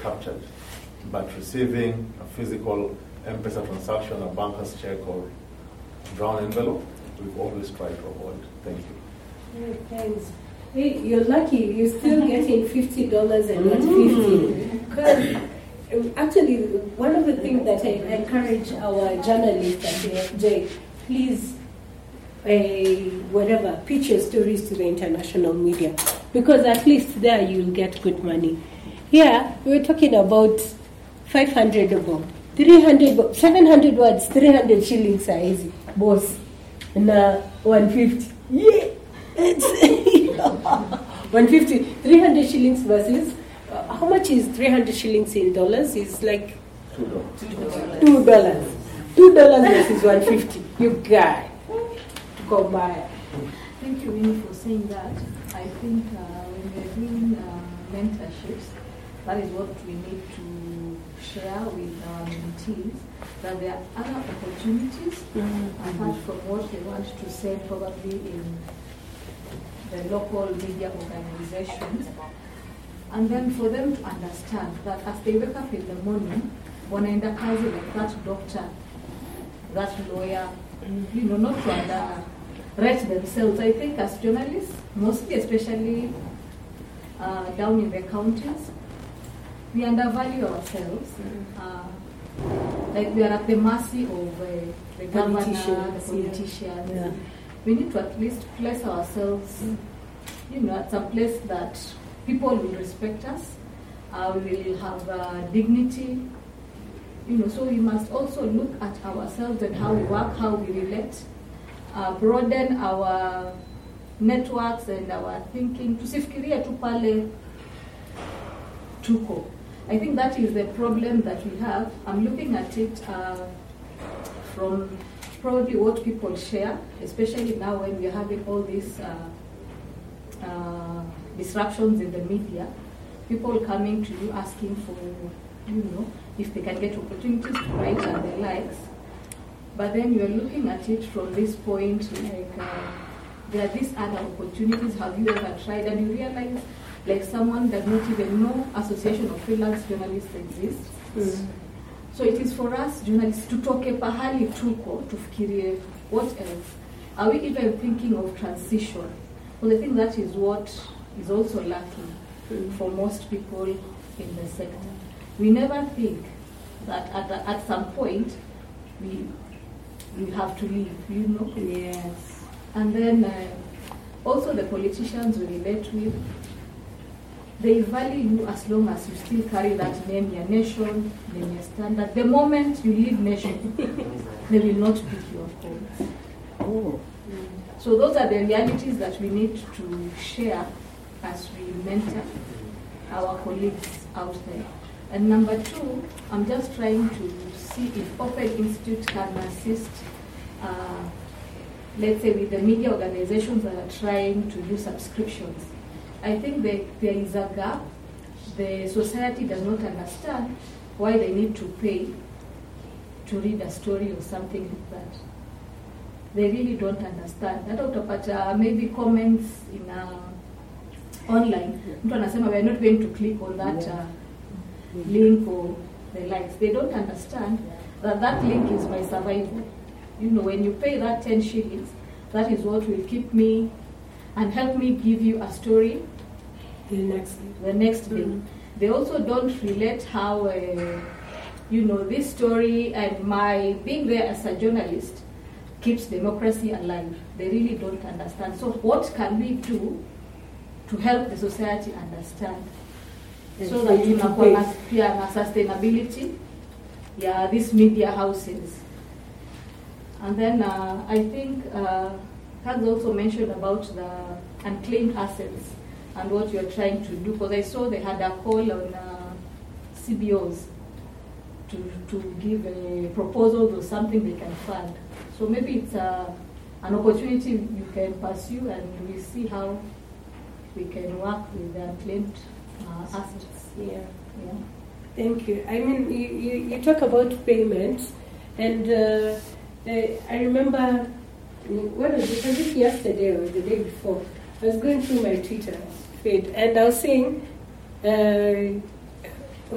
captured. But receiving a physical M-Pesa transaction, a banker's check, or brown envelope, we've always tried to avoid. Thank you. Yeah, thanks. Hey, you're lucky. You're still getting $50 and not 50. Because actually, one of the things that I encourage our journalists at AFJ, please, pitch your stories to the international media, because at least there you'll get good money. Here, we're talking about 500 about 300, 700 words, 300 shillings are easy, boss. And 150. Yeah! It's 150, 300 shillings versus, how much is 300 shillings in dollars? It's like $2. $2 versus 150. You guy. Go by. Thank you, Winnie, for saying that. I think when we're doing mentorships, that is what we need to share with our mentees, that there are other opportunities apart from what they want to say probably in the local media organizations. And then for them to understand that as they wake up in the morning, wanaenda kazi like that doctor, that lawyer, not to underrate themselves. I think as journalists, mostly, especially down in the counties, we undervalue ourselves. Like we are at the mercy of the governor, the politicians. Yeah. We need to at least place ourselves, at some place that people will respect us. We will have dignity. So we must also look at ourselves and how we work, how we relate, broaden our networks and our thinking. Tusifikirie tu pale tuko. I think that is the problem that we have. I'm looking at it from probably what people share, especially now when we're having all these disruptions in the media. People coming to you asking for, if they can get opportunities to write and the likes. But then you're looking at it from this point, like there are these other opportunities. Have you ever tried? And you realize, like someone does not even know Association of Freelance Journalists exists. So it is for us journalists to talk pahali tuko, tufikirie what else. Are we even thinking of transition? Well, I think that is what is also lacking for most people in the sector. We never think that at some point we have to leave, Yes. And then also the politicians we relate with, they value you as long as you still carry that name, your nation, then your standard. The moment you leave nation, they will not pick your calls. Oh. So those are the realities that we need to share as we mentor our colleagues out there. And number two, I'm just trying to see if Open Institute can assist, let's say, with the media organizations that are trying to do subscriptions. I think there is a gap. The society does not understand why they need to pay to read a story or something like that. They really don't understand. Hata utapata maybe comments in online. Mtu anasema we are not going to click on that link or the likes. They don't understand that link is my survival. When you pay that 10 shillings, that is what will keep me and help me give you a story the next day. They also don't relate how, this story and my being there as a journalist keeps democracy alive. They really don't understand. So what can we do to help the society understand? So that you have sustainability, these media houses. And then I think Kaz also mentioned about the unclaimed assets and what you're trying to do, because I saw they had a call on CBOs to give proposals or something they can fund. So maybe it's an opportunity you can pursue, and we see how we can work with the unclaimed assets. Yeah. Thank you. I mean, you talk about payments, and I remember, what was it? Was it yesterday or the day before? I was going through my Twitter feed, and I was saying